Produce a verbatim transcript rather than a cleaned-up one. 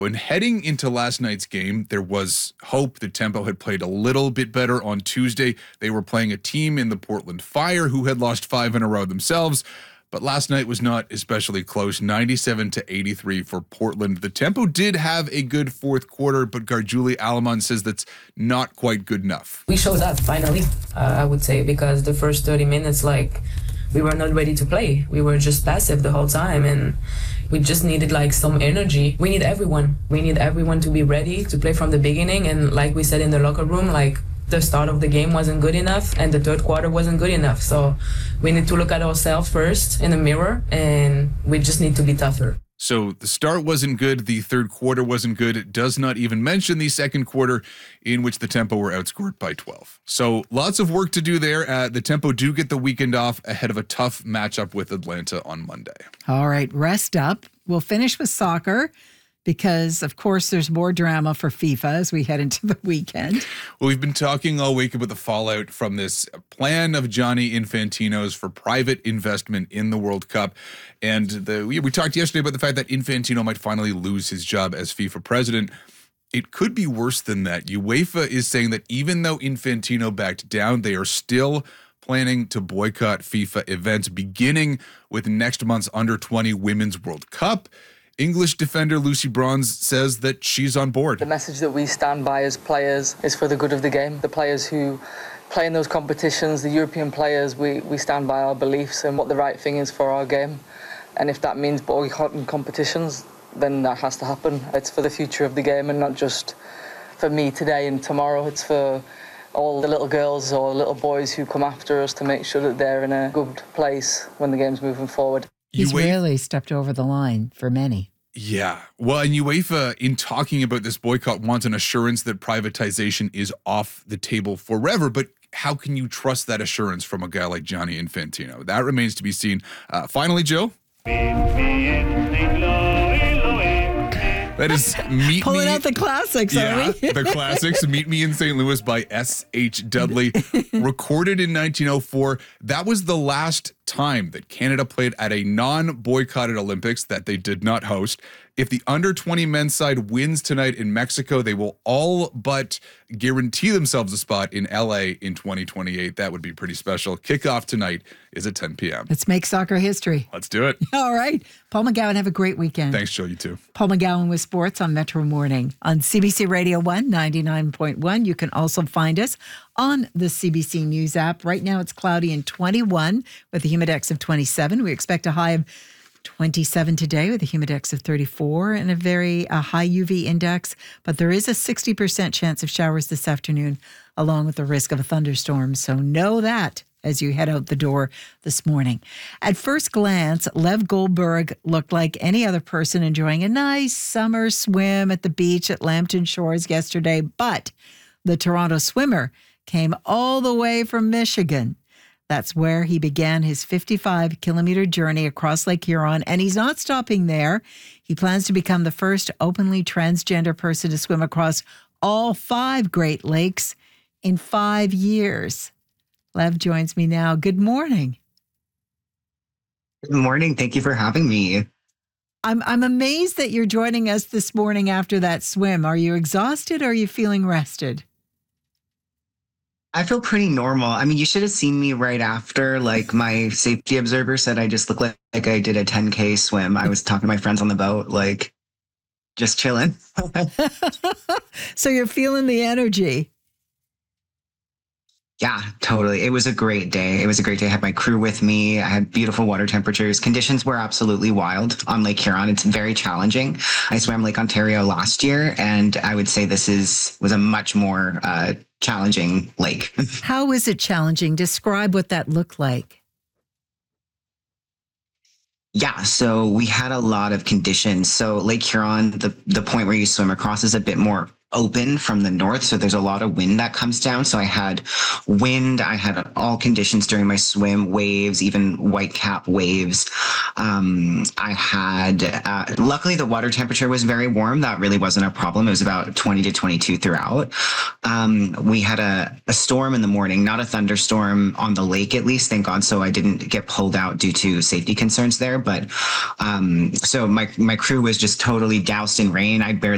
When heading into last night's game, there was hope that Tempo had played a little bit better on Tuesday. They were playing a team in the Portland Fire who had lost five in a row themselves. But last night was not especially close, ninety-seven to eighty-three for Portland. The Tempo did have a good fourth quarter, but Gargiuly Alemán says that's not quite good enough. We showed up finally, uh, I would say, because the first thirty minutes, like, we were not ready to play. We were just passive the whole time, and we just needed like some energy. We need everyone. We need everyone to be ready to play from the beginning. And like we said in the locker room, like the start of the game wasn't good enough and the third quarter wasn't good enough. So we need to look at ourselves first in the mirror, and we just need to be tougher. So the start wasn't good. The third quarter wasn't good. It does not even mention the second quarter, in which the Tempo were outscored by twelve. So lots of work to do there. Uh, the Tempo do get the weekend off ahead of a tough matchup with Atlanta on Monday. All right, rest up. We'll finish with soccer because, of course, there's more drama for FIFA as we head into the weekend. Well, we've been talking all week about the fallout from this plan of Gianni Infantino's for private investment in the World Cup. And the, we, we talked yesterday about the fact that Infantino might finally lose his job as FIFA president. It could be worse than that. UEFA is saying that even though Infantino backed down, they are still planning to boycott FIFA events, beginning with next month's under twenty Women's World Cup. English defender Lucy Bronze says that she's on board. The message that we stand by as players is for the good of the game. The players who play in those competitions, the European players, we, we stand by our beliefs and what the right thing is for our game. And if that means boycotting competitions, then that has to happen. It's for the future of the game and not just for me today and tomorrow. It's for all the little girls or little boys who come after us to make sure that they're in a good place when the game's moving forward. He's UEFA- really stepped over the line for many. Yeah. Well, and UEFA, in talking about this boycott, wants an assurance that privatization is off the table forever. But how can you trust that assurance from a guy like Gianni Infantino? That remains to be seen. Uh, finally, Joe. That is Meet Pulling Me. out the classics, Yeah, are we? the classics. Meet Me in Saint Louis by S H Dudley. Recorded in nineteen oh four. That was the last time that Canada played at a non-boycotted Olympics that they did not host. If the under twenty men's side wins tonight in Mexico, they will all but guarantee themselves a spot in L A in twenty twenty-eight. That would be pretty special. Kickoff tonight is at ten p.m. Let's make soccer history. Let's do it. All right. Paul McGowan, have a great weekend. Thanks, Joe. You too. Paul McGowan with sports on Metro Morning on C B C Radio one ninety-nine point one. You can also find us on the C B C News app. Right now it's cloudy and twenty-one with a humidex of twenty-seven. We expect a high of twenty-seven today with a humidex of thirty-four and a very uh, high U V index. But there is a sixty percent chance of showers this afternoon, along with the risk of a thunderstorm. So know that as you head out the door this morning. At first glance, Lev Goldberg looked like any other person enjoying a nice summer swim at the beach at Lambton Shores yesterday. But the Toronto swimmer came all the way from Michigan. That's where he began his fifty-five kilometer journey across Lake Huron, and he's not stopping there. He plans to become the first openly transgender person to swim across all five Great Lakes in five years. Lev joins me now. Good morning. Good morning. Thank you for having me. I'm I'm amazed that you're joining us this morning after that swim. Are you exhausted or are you feeling rested? I feel pretty normal. I mean, you should have seen me right after. Like, my safety observer said I just look like, like I did a ten K swim. I was talking to my friends on the boat, like, just chilling. So you're feeling the energy. Yeah, totally. It was a great day. It was a great day. I had my crew with me. I had beautiful water temperatures. Conditions were absolutely wild on Lake Huron. It's very challenging. I swam Lake Ontario last year, and I would say this is was a much more uh, challenging lake. How is it challenging? Describe what that looked like. Yeah, so we had a lot of conditions. So Lake Huron, the, the point where you swim across is a bit more open from the north, so there's a lot of wind that comes down. So I had wind, I had all conditions during my swim, waves, even white cap waves. Um, I had, uh, luckily the water temperature was very warm. That really wasn't a problem. It was about twenty to twenty-two throughout. Um, we had a, a storm in the morning, not a thunderstorm on the lake at least, thank God. So I didn't get pulled out due to safety concerns there. But um, so my, my crew was just totally doused in rain. I barely